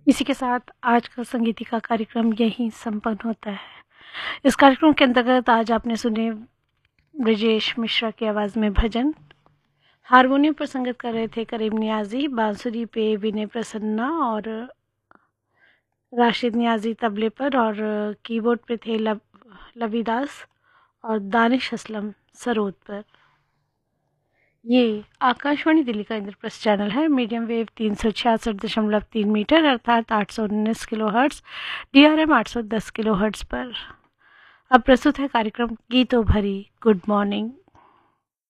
इसी के साथ आज का संगीति का कार्यक्रम यहीं संपन्न होता है। इस कार्यक्रम के अंतर्गत आज आपने सुने ब्रजेश मिश्रा की आवाज़ में भजन। हारमोनियम पर संगत कर रहे थे करीम नियाजी, बांसुरी पे विनय प्रसन्ना और राशिद नियाजी तबले पर, और कीबोर्ड पे थे लवीदास और दानिश असलम सरोद पर। ये आकाशवाणी दिल्ली का इंद्रप्रस्थ चैनल है। मीडियम वेव 366.3 मीटर अर्थात 819 kilo hertz, DRM 810 kilo hertz पर। अब प्रस्तुत है कार्यक्रम गीतों भरी गुड मॉर्निंग।